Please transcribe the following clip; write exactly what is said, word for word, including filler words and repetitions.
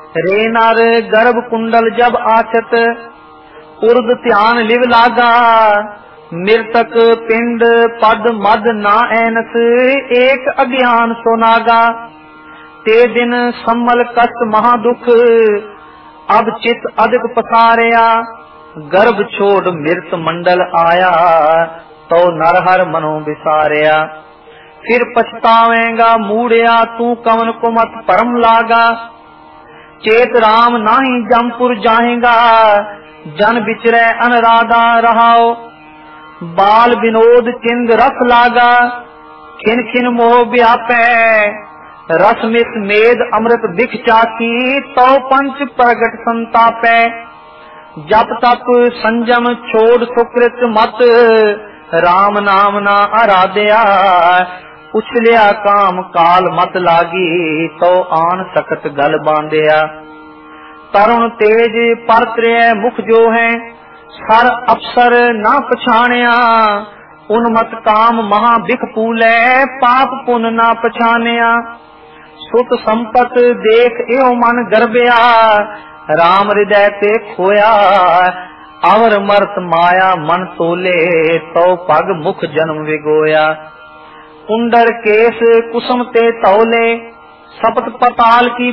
रे नर गर्भ कुंडल जब आचत, उर्द ध्यान लिव लागा। मृतक पिंड पद मद ना ऐनस, एक अज्ञान सो नागा। ते दिन सम्मल कष्ट महादुख, अब चित अधिक पसारिया। गर्भ छोड़ मृत मंडल आया, तो नरहर मनो विसारिया। फिर पछतावेगा मूड़िया, तू कवन को मत परम लागा। चेत राम नाही जमपुर जाएगा, जन बिचरे अनराधा रहाओ। बाल विनोद चिंद रस लागा, खिन खिन मोह व्यापै। रस मिस मेद अमृत बिख चाकी, तो पंच प्रगट संतापै। जप तप संजम छोड़ सुकृत मत, राम नाम ना आराध्या। उछलिया काम काल मत लागी, तो आन सकत गल बांधिया। तरुण तेज परत्रे मुख जो है, सर अफसर ना पछाणिया। उन्मत काम महा बिख पूले, पाप पुन ना पछानिया। सुत संपत देख एव मन गर्भया, राम हृदय ते खोया। अवर मरत माया मन तोले, तो पग मुख जन्म विगोया। कुंडर केस कुसुम ते तौले, सपत पताल की